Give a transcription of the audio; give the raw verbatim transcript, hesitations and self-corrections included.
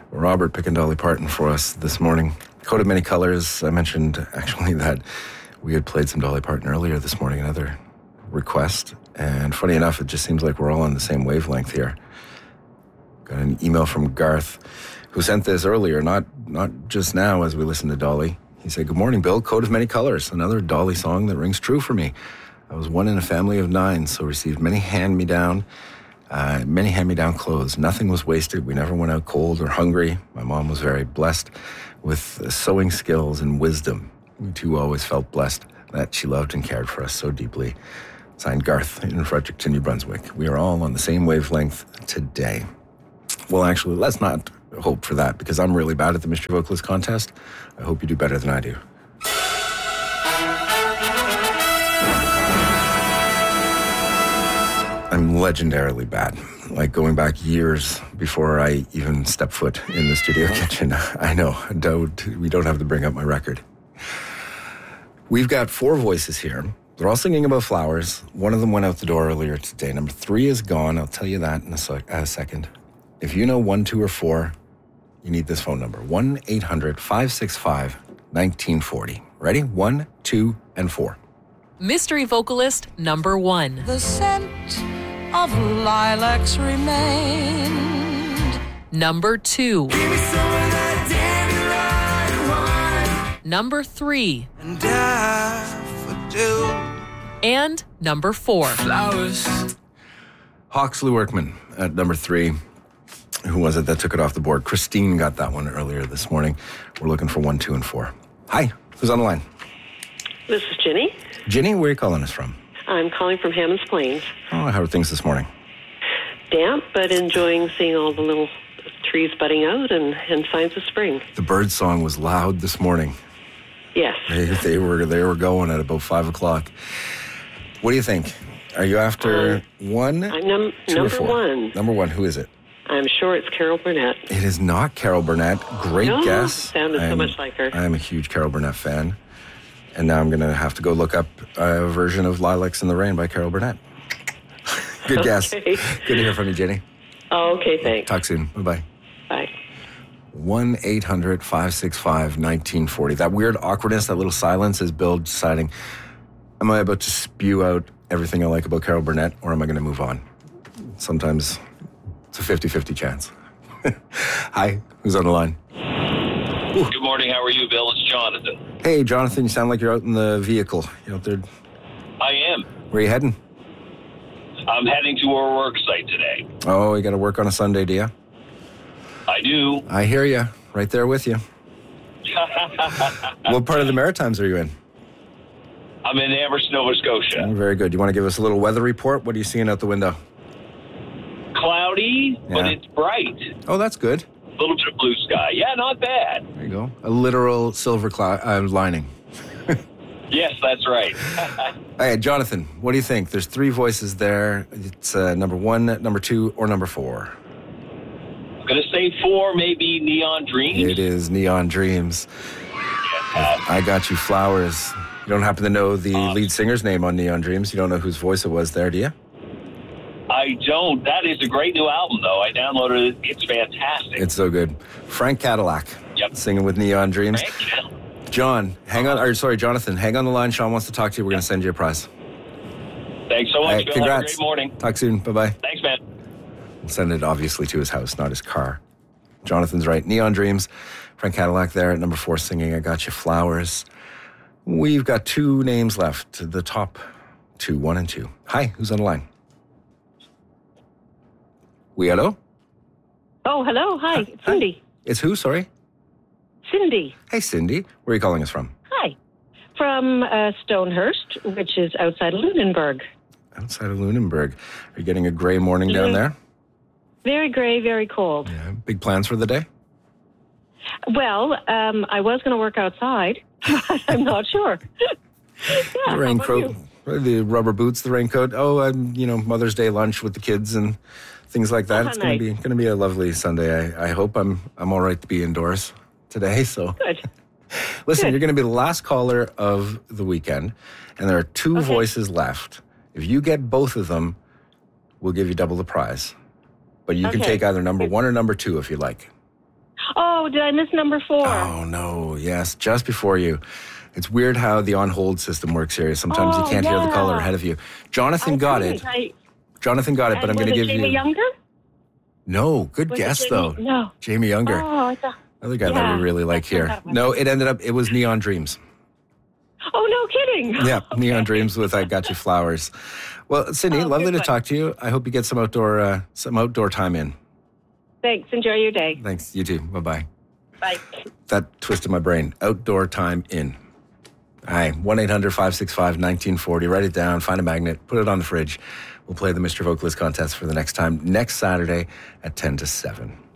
Robert picking Dolly Parton for us this morning. Coat of Many Colors. I mentioned actually that we had played some Dolly Parton earlier this morning, another request. And funny enough, it just seems like we're all on the same wavelength here. Got an email from Garth, who sent this earlier, not not just now as we listen to Dolly. He said, "Good morning, Bill. Coat of Many Colors, another Dolly song that rings true for me. I was one in a family of nine, so received many hand-me-down, uh, many hand-me-down clothes. Nothing was wasted. We never went out cold or hungry. My mom was very blessed with uh, sewing skills and wisdom. We too always felt blessed that she loved and cared for us so deeply." Signed, Garth in Fredericton, New Brunswick. We are all on the same wavelength today. Well, actually, let's not hope for that, because I'm really bad at the Mystery Vocalist contest. I hope you do better than I do. I'm legendarily bad. Like going back years before I even step foot in the studio kitchen. I know, don't, we don't have to bring up my record. We've got four voices here. They're all singing about flowers. One of them went out the door earlier today. Number three is gone. I'll tell you that in a, sec- a second. If you know one, two, or four, you need this phone number. one eight hundred five six five one nine four zero. Ready? One, two, and four. Mystery vocalist number one. The scent of lilacs remained. Number two. Give me some of that dandelion wine. Number three. And daffodil. And number four. Flowers. Hawksley Workman at number three. Who was it that took it off the board? Christine got that one earlier this morning. We're looking for one, two, and four. Hi, who's on the line? This is Ginny. Ginny, where are you calling us from? I'm calling from Hammonds Plains. Oh, how are things this morning? Damp, but enjoying seeing all the little trees budding out and, and signs of spring. The bird song was loud this morning. Yes. They, they were they were going at about five o'clock. What do you think? Are you after Um, one, I'm num- two, or number four? one. Number one. Who is it? I'm sure it's Carol Burnett. It is not Carol Burnett. Great No, guess. sounded so I'm- much like her. I am a huge Carol Burnett fan. And now I'm going to have to go look up a version of Lilacs in the Rain by Carol Burnett. Good guess. Okay. Good to hear from you, Jenny. Oh, okay, thanks. Talk soon. Bye-bye. Bye. one eight hundred five six five one nine four zero. That weird awkwardness, that little silence is Bill deciding, am I about to spew out everything I like about Carol Burnett, or am I going to move on? Sometimes it's a fifty-fifty chance. Hi, who's on the line? Good morning. How are you, Bill? It's Jonathan. Hey, Jonathan, you sound like you're out in the vehicle. You out there? I am. Where are you heading? I'm heading to our work site today. Oh, you got to work on a Sunday, do you? I do. I hear you. Right there with you. What part of the Maritimes are you in? I'm in Amherst, Nova Scotia. Oh, very good. You want to give us a little weather report? What are you seeing out the window? Cloudy, but Yeah. it's bright. Oh, that's good. A little bit of blue sky. Yeah, not bad. There you go. A literal silver cloud uh, lining. Yes, that's right. Hey, Jonathan, what do you think? There's three voices there. It's uh, number one, number two, or number four. I'm going to say four, maybe Neon Dreams. It is Neon Dreams. I Got You Flowers. You don't happen to know the lead singer's name on Neon Dreams? You don't know whose voice it was there, do you? I don't. That is a great new album, though. I downloaded it. It's fantastic. It's so good. Frank Cadillac. Yep. Singing with Neon Dreams. Thank you. John, hang on. Or sorry, Jonathan, hang on the line. Sean wants to talk to you. We're going to send you a prize. Thanks so much, Hey, Bill. congrats. Have a great morning. Talk soon. Bye-bye. Thanks, man. We'll send it, obviously, to his house, not his car. Jonathan's right. Neon Dreams. Frank Cadillac there at number four singing I Got You Flowers. We've got two names left. The top two, one and two. Hi, who's on the line? We hello? Oh, hello. Hi. It's Cindy. It's who, sorry? Cindy. Hey, Cindy. Where are you calling us from? Hi. From uh, Stonehurst, which is outside of Lunenburg. Outside of Lunenburg. Are you getting a gray morning down Mhm. there? Very gray, very cold. Yeah. Big plans for the day? Well, um, I was going to work outside, but I'm not sure. yeah, The how about raincoat, you? the rubber boots, the raincoat. Oh, um, you know, Mother's Day lunch with the kids and things like that. Oh, it's going to nice. be going to be a lovely Sunday. I, I hope I'm I'm all right to be indoors today. So Good. listen, Good. you're going to be the last caller of the weekend, and there are two Okay. voices left. If you get both of them, we'll give you double the prize. But you can Okay. take either number one or number two if you like. Oh, did I miss number four? Oh, no. Yes, just before you. It's weird how the on-hold system works here. Sometimes Oh, you can't hear the yeah. caller ahead of you. Jonathan I got couldn't. it. I, Jonathan got it, but and I'm going to was it give Jamie you... Younger? No, good Was it guess, Jamie- though. No. Jamie Younger. Oh, I thought. Another guy that yeah, we really like that's what here. that was. No, it ended up, it was Neon Dreams. Oh, no kidding. Yeah, Okay. Neon Dreams with I Got You Flowers. Well, Sydney, Oh, lovely good to one. talk to you. I hope you get some outdoor uh, some outdoor time in. Thanks. Enjoy your day. Thanks. You too. Bye-bye. Bye. That twisted my brain. Outdoor time in. Hi, one eight hundred five six five one nine four zero. Write it down, find a magnet, put it on the fridge. We'll play the Mister Vocalist contest for the next time next Saturday at ten to seven.